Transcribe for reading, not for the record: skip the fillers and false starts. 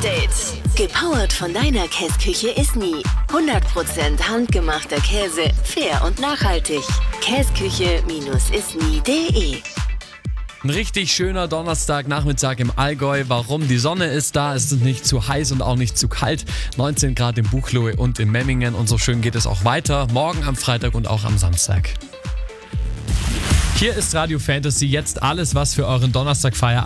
Update. Gepowert von deiner Käsküche Isny. 100% handgemachter Käse, fair und nachhaltig. Käsküche-isny.de. Ein richtig schöner Donnerstagnachmittag im Allgäu. Warum? Die Sonne ist da, es ist nicht zu heiß und auch nicht zu kalt. 19 Grad in Buchloe und in Memmingen und so schön geht es auch weiter. Morgen am Freitag und auch am Samstag. Hier ist Radio Fantasy, jetzt alles, was für euren Donnerstagfeierabend